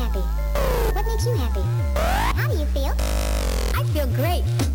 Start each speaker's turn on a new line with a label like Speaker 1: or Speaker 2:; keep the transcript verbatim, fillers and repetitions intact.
Speaker 1: happy? What makes you happy? How do you feel?
Speaker 2: I feel great.